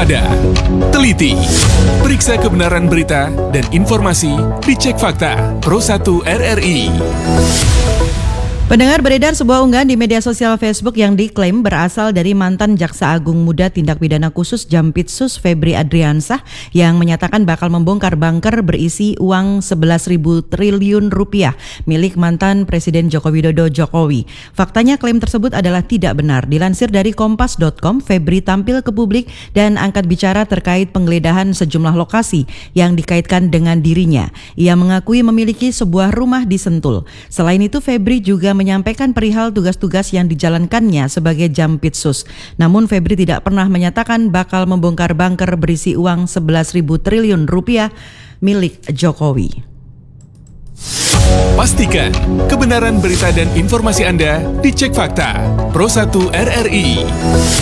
waspada, teliti, periksa kebenaran berita dan informasi di Cek Fakta Pro 1 RRI. Pendengar, beredar sebuah unggahan di media sosial Facebook yang diklaim berasal dari mantan Jaksa Agung Muda Tindak Pidana Khusus Jampitsus Febri Adriansah yang menyatakan bakal membongkar bunker berisi uang 11.000 triliun rupiah milik mantan Presiden Joko Widodo Jokowi. Faktanya klaim tersebut adalah tidak benar. Dilansir dari Kompas.com, Febri tampil ke publik dan angkat bicara terkait penggeledahan sejumlah lokasi yang dikaitkan dengan dirinya. Ia mengakui memiliki sebuah rumah di Sentul. Selain itu, Febri juga menyampaikan perihal tugas-tugas yang dijalankannya sebagai Jampitsus. Namun Febri tidak pernah menyatakan bakal membongkar bunker berisi uang 11.000 triliun rupiah milik Jokowi. Pastikan kebenaran berita dan informasi Anda di Cek Fakta Pro 1 RRI.